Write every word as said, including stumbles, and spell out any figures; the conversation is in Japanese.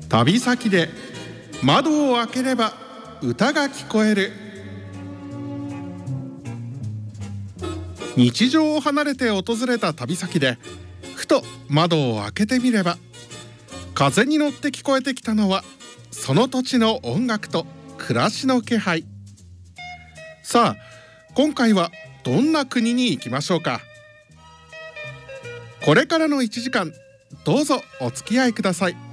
旅先で窓を開ければ歌が聞こえる。日常を離れて訪れた旅先でふと窓を開けてみれば、風に乗って聞こえてきたのはその土地の音楽と暮らしの気配。さあ、今回はどんな国に行きましょうか。これからのいちじかん、どうぞお付き合いください。